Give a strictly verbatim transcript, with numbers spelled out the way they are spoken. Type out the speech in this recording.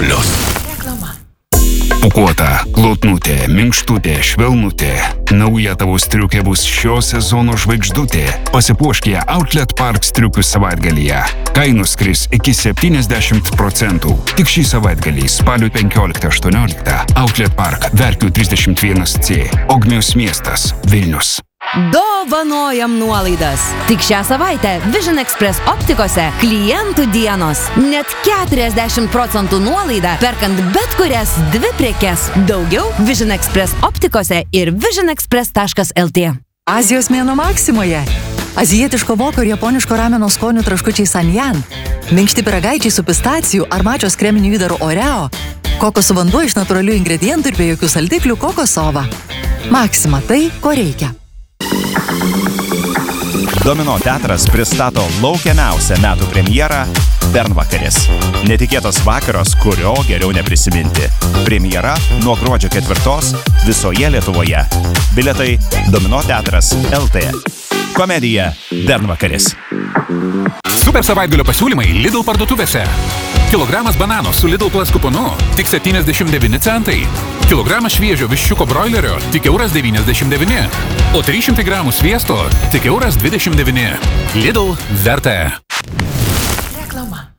plius. Reklama. Pūkuota, glotnutė, minkštutė, švelnutė. Nauja tavo striukė bus šio sezono žvaigždutė. Pasipuošk ją Outlet Park striukių savaitgalyje. Kainos kris iki septyniasdešimt procentų. Tik šį savaitgalį spalio penkioliktą aštuonioliktą Outlet Park Verkių trisdešimt vienas C. Ogmios miestas, Vilnius. Dovanojam nuolaidas. Tik šią savaitę Vision Express optikose klientų dienos. Net keturiasdešimt procentų nuolaida perkant bet kurias dvi prekes. Daugiau Vision Express optikose ir vision express taškas el tė. Azijos mėnuo Maksimoje. Azijietiško voko ir japoniško rameno skonių traškučiai Sanjan. Minkšti pyragaičiai su pistacijų ar mačios kreminių įdarų Oreo. Kokosų vanduo iš natūralių ingredientų ir be jokių saldiklių kokosova. Maksima tai, ko reikia. Domino teatras pristato laukiamiausią metų premjerą Bernvakaris. Netikėtas vakaras, kurio geriau neprisiminti. Premjera nuo gruodžio ketvirtos visoje Lietuvoje. Bilietai Domino teatras el tė. Komedija Bernvakaris. Super savaitgalio pasiūlymai Lidl parduotuvėse. Kilogramas banano su Lidl Plus kuponu tik septyniasdešimt devyni centai. Kilogramas šviežio viščiuko broilerio tik euras devyniasdešimt devyni. O trys šimtai gramų sviesto tik euras dvidešimt devyni. Lidl verta.